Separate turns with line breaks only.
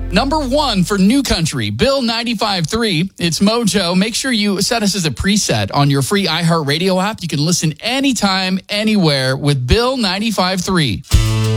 Number 1 for New Country, Bill 95.3. It's Mojo. Make sure you set us as a preset on your free iHeartRadio app. You can listen anytime, anywhere with Bill 95.3.